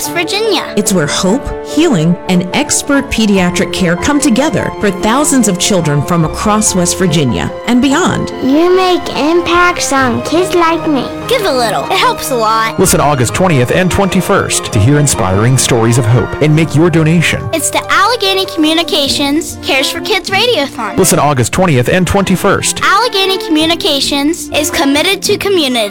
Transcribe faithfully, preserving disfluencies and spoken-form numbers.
West Virginia. It's where hope, healing, and expert pediatric care come together for thousands of children from across West Virginia and beyond. You make impacts on kids like me. Give a little. It helps a lot. Listen August twentieth and twenty-first to hear inspiring stories of hope and make your donation. It's the Allegheny Communications Cares for Kids Radiothon. Listen August twentieth and twenty-first. Allegheny Communications is committed to community.